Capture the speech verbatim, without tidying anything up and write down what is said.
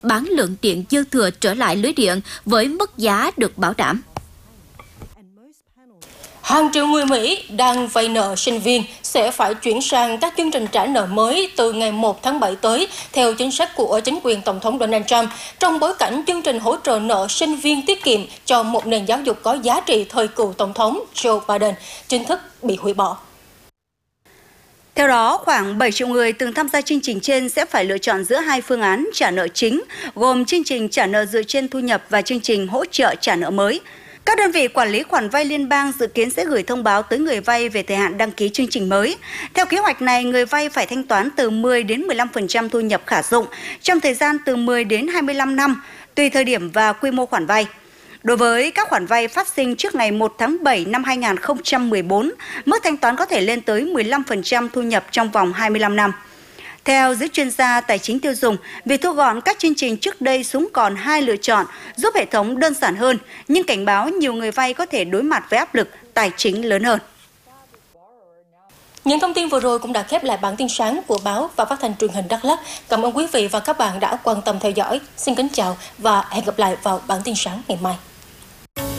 bán lượng điện dư thừa trở lại lưới điện với mức giá được bảo đảm. Hàng triệu người Mỹ đang vay nợ sinh viên sẽ phải chuyển sang các chương trình trả nợ mới từ ngày một tháng bảy tới, theo chính sách của chính quyền Tổng thống Donald Trump, trong bối cảnh chương trình hỗ trợ nợ sinh viên tiết kiệm cho một nền giáo dục có giá trị thời cựu Tổng thống Joe Biden chính thức bị hủy bỏ. Theo đó, khoảng bảy triệu người từng tham gia chương trình trên sẽ phải lựa chọn giữa hai phương án trả nợ chính, gồm chương trình trả nợ dựa trên thu nhập và chương trình hỗ trợ trả nợ mới. Các đơn vị quản lý khoản vay liên bang dự kiến sẽ gửi thông báo tới người vay về thời hạn đăng ký chương trình mới. Theo kế hoạch này, người vay phải thanh toán từ mười đến mười lăm phần trăm thu nhập khả dụng trong thời gian từ mười đến hai mươi lăm năm, tùy thời điểm và quy mô khoản vay. Đối với các khoản vay phát sinh trước ngày một tháng bảy năm hai nghìn không trăm mười bốn, mức thanh toán có thể lên tới mười lăm phần trăm thu nhập trong vòng hai mươi lăm năm. Theo giới chuyên gia tài chính tiêu dùng, việc thu gọn các chương trình trước đây xuống còn hai lựa chọn giúp hệ thống đơn giản hơn, nhưng cảnh báo nhiều người vay có thể đối mặt với áp lực tài chính lớn hơn. Những thông tin vừa rồi cũng đã khép lại bản tin sáng của báo và phát thanh truyền hình Đắk Lắk. Cảm ơn quý vị và các bạn đã quan tâm theo dõi. Xin kính chào và hẹn gặp lại vào bản tin sáng ngày mai.